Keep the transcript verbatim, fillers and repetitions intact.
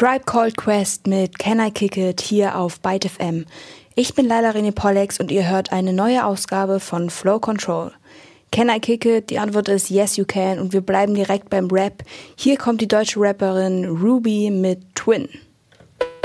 Tribe Called Quest mit Can I Kick It hier auf Byte F M. Ich bin Laila René Pollex und ihr hört eine neue Ausgabe von Flow Control. Can I Kick It? Die Antwort ist Yes You Can und wir bleiben direkt beim Rap. Hier kommt die deutsche Rapperin Ruby mit Twin.